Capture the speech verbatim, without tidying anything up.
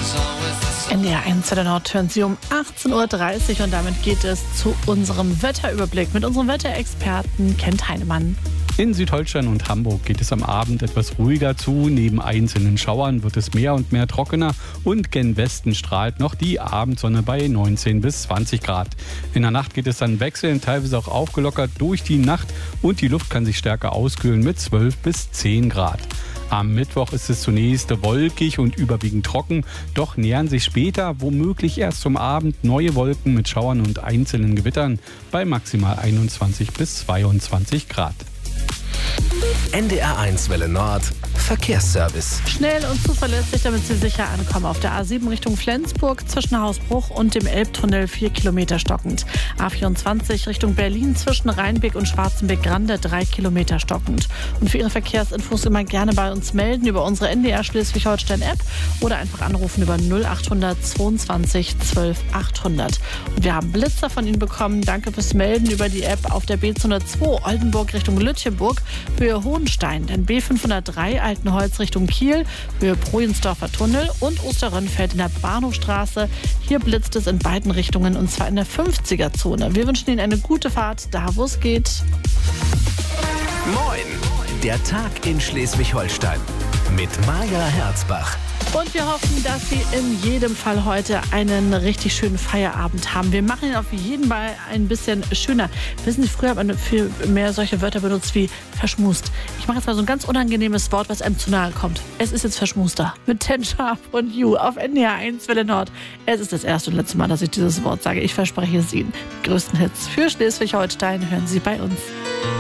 N D R eins der Nord hören Sie um achtzehn Uhr dreißig und damit geht es zu unserem Wetterüberblick mit unserem Wetterexperten Kent Heinemann. In Südholstein und Hamburg geht es am Abend etwas ruhiger zu. Neben einzelnen Schauern wird es mehr und mehr trockener und gen Westen strahlt noch die Abendsonne bei neunzehn bis zwanzig Grad. In der Nacht geht es dann wechselnd, teilweise auch aufgelockert durch die Nacht und die Luft kann sich stärker auskühlen mit zwölf bis zehn Grad. Am Mittwoch ist es zunächst wolkig und überwiegend trocken, doch nähern sich später, womöglich erst zum Abend, neue Wolken mit Schauern und einzelnen Gewittern bei maximal einundzwanzig bis zweiundzwanzig Grad. N D R eins Welle Nord Verkehrsservice. Schnell und zuverlässig, damit Sie sicher ankommen. Auf der A sieben Richtung Flensburg zwischen Hausbruch und dem Elbtunnel vier Kilometer stockend. A vierundzwanzig Richtung Berlin zwischen Rheinbeck und Schwarzenbeck-Grande drei Kilometer stockend. Und für Ihre Verkehrsinfos immer gerne bei uns melden über unsere N D R Schleswig-Holstein-App oder einfach anrufen über null achthundert zweiundzwanzig zwölf achthundert. Und wir haben Blitzer von Ihnen bekommen. Danke fürs Melden über die App auf der B zweihundertzwei Oldenburg Richtung Lütjeburg, Höhe Hohenstein, dann B fünfhundertdrei Altenholz Richtung Kiel, Höhe Projensdorfer Tunnel und Osterrönfeld in der Bahnhofstraße. Hier blitzt es in beiden Richtungen und zwar in der fünfziger-Zone. Wir wünschen Ihnen eine gute Fahrt, da wo es geht. Moin! Der Tag in Schleswig-Holstein mit Maja Herzbach. Und wir hoffen, dass Sie in jedem Fall heute einen richtig schönen Feierabend haben. Wir machen ihn auf jeden Fall ein bisschen schöner. Wissen Sie, früher hat man viel mehr solche Wörter benutzt wie verschmust. Ich mache jetzt mal so ein ganz unangenehmes Wort, was einem zu nahe kommt. Es ist jetzt verschmuster. Mit Ten Sharp und You auf N D R eins Welle Nord. Es ist das erste und letzte Mal, dass ich dieses Wort sage. Ich verspreche es Ihnen. Die größten Hits für Schleswig-Holstein hören Sie bei uns.